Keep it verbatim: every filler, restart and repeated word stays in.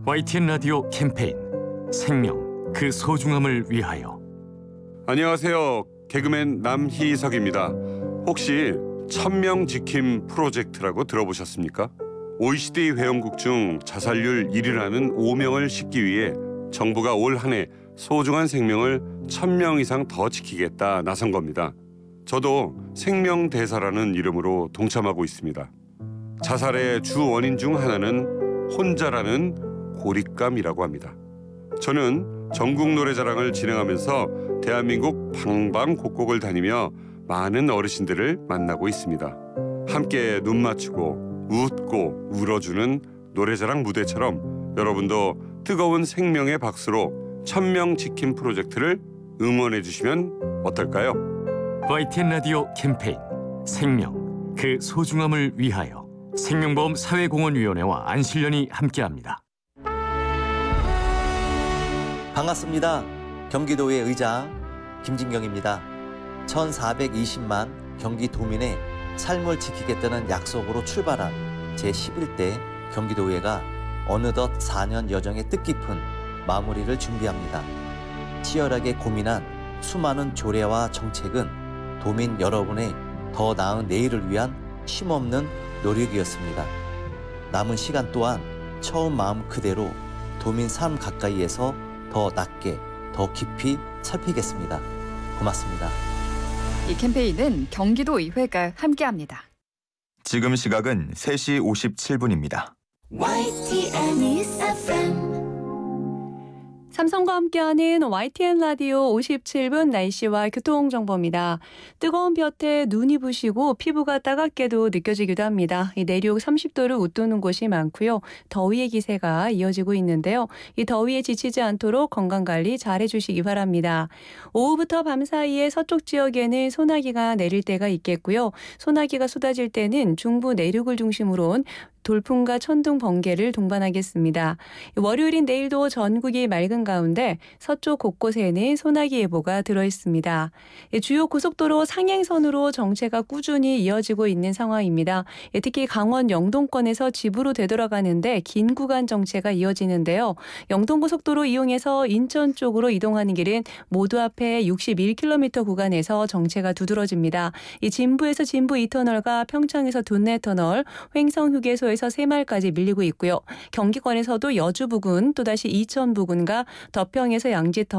와이티엔 라디오 캠페인 생명, 그 소중함을 위하여. 안녕하세요. 개그맨 남희석입니다. 혹시 천명 지킴 프로젝트라고 들어보셨습니까? 오이시디 회원국 중 자살률 일 위라는 오명을 싣기 위해 정부가 올 한 해 소중한 생명을 천 명 이상 더 지키겠다 나선 겁니다. 저도 생명대사라는 이름으로 동참하고 있습니다. 자살의 주 원인 중 하나는 혼자라는 고립감이라고 합니다. 저는 전국 노래자랑을 진행하면서 대한민국 방방곡곡을 다니며 많은 어르신들을 만나고 있습니다. 함께 눈 맞추고 웃고 울어주는 노래자랑 무대처럼 여러분도 뜨거운 생명의 박수로 천명 지킴 프로젝트를 응원해 주시면 어떨까요? 와이티엔 라디오 캠페인 생명, 그 소중함을 위하여. 생명보험 사회공헌위원회와 안실련이 함께합니다. 반갑습니다. 경기도의 의장 김진경입니다. 천사백이십만 경기도민의 삶을 지키겠다는 약속으로 출발한 제십일 대 경기도의회가 어느덧 사 년 여정의 뜻깊은 마무리를 준비합니다. 치열하게 고민한 수많은 조례와 정책은 도민 여러분의 더 나은 내일을 위한 쉼없는 노력이었습니다. 남은 시간 또한 처음 마음 그대로 도민 삶 가까이에서 더 낮게, 더 깊이 살피겠습니다. 고맙습니다. 이 캠페인은 경기도의회가 함께합니다. 지금 시각은 세 시 오십칠 분입니다. 와이티엔 News 에프엠. 삼성과 함께하는 와이티엔 라디오 오십칠 분 날씨와 교통정보입니다. 뜨거운 볕에 눈이 부시고 피부가 따갑게도 느껴지기도 합니다. 이 내륙 삼십 도를 웃도는 곳이 많고요. 더위의 기세가 이어지고 있는데요. 이 더위에 지치지 않도록 건강관리 잘 해주시기 바랍니다. 오후부터 밤 사이에 서쪽 지역에는 소나기가 내릴 때가 있겠고요. 소나기가 쏟아질 때는 중부 내륙을 중심으로 온 돌풍과 천둥, 번개를 동반하겠습니다. 월요일인 내일도 전국이 맑은 가운데 서쪽 곳곳에는 소나기 예보가 들어있습니다. 주요 고속도로 상행선으로 정체가 꾸준히 이어지고 있는 상황입니다. 특히 강원 영동권에서 집으로 되돌아가는데 긴 구간 정체가 이어지는데요. 영동고속도로 이용해서 인천 쪽으로 이동하는 길은 모두 앞에 육십일 킬로미터 구간에서 정체가 두드러집니다. 이 진부에서 진부 이 터널과 평창에서 둔내 터널, 횡성휴게소에서 새마을까지 밀리고 있고요. 경기권에서도 여주 부근 또다시 이천 부근과 덕평에서 양지터